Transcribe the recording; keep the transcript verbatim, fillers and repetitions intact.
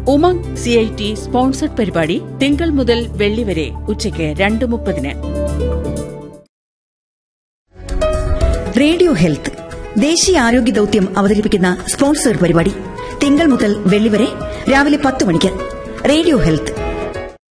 Umang C I T sponsored പരിപാടി തിങ്കൾ മുതൽ വെള്ളി വരെ ഉച്ചയ്ക്ക് രണ്ട് മുപ്പതിന്. റേഡിയോ ഹെൽത്ത് ദേശീയ ആരോഗ്യ ദൌത്യം അവതരിപ്പിക്കുന്ന സ്പോൺസർഡ് പരിപാടി തിങ്കൾ മുതൽ വെള്ളി വരെ രാവിലെ പത്ത് മണിക്ക്. Radio health